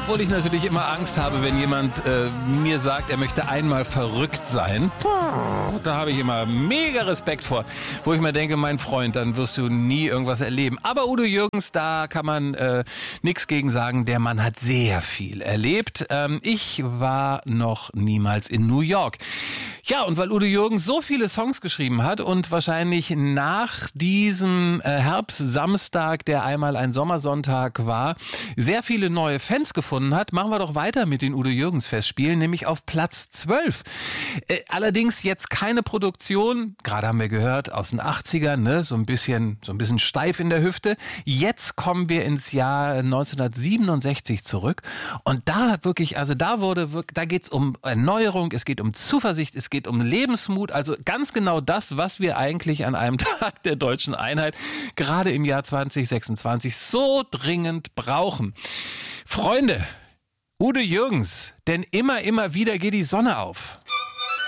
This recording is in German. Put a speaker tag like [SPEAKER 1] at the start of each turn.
[SPEAKER 1] Obwohl ich natürlich immer Angst habe, wenn jemand mir sagt, er möchte einmal verrückt sein. Da habe ich immer mega Respekt vor. Wo ich mir denke, mein Freund, dann wirst du nie irgendwas erleben. Aber Udo Jürgens, da kann man nichts gegen sagen. Der Mann hat sehr viel erlebt. Ich war noch niemals in New York. Ja, und weil Udo Jürgens so viele Songs geschrieben hat und wahrscheinlich nach diesem Herbstsamstag, der einmal ein Sommersonntag war, sehr viele neue Fans gefunden hat, machen wir doch weiter mit den Udo Jürgens Festspielen, nämlich auf Platz 12. Allerdings jetzt keine Produktion, gerade haben wir gehört, aus den 80ern, ne, so ein bisschen steif in der Hüfte. Jetzt kommen wir ins Jahr 1967 zurück und da wirklich, also da geht's um Erneuerung, es geht um Zuversicht, es geht um Lebensmut, also ganz genau das, was wir eigentlich an einem Tag der deutschen Einheit gerade im Jahr 2026 so dringend brauchen. Freunde, Udo Jürgens, denn immer wieder geht die Sonne auf.